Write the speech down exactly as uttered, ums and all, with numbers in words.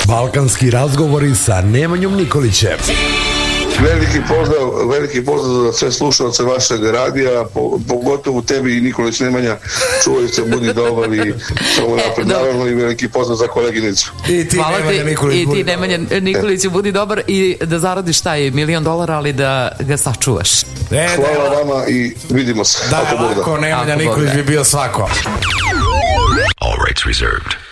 Balkanski razgovori sa Nemanjom Nikolićem. Veliki pozdrav, veliki pozdrav za sve slušalce vašeg radija, po, pogotovo tebi i Nikolić Nemanja, čuvaj se, budi dobar i samo napred, naravno i veliki pozdrav za koleginicu. I ti Hvala Nemanja ti, Nikolić, i ti budi Nemanja Nikoliću, budi dobar i da zaradiš taj milion dolara, ali da ga sačuvaš. E, Hvala vama i vidimo se. Da je lako, Nemanja Nikolić bi bio svako. All rights reserved.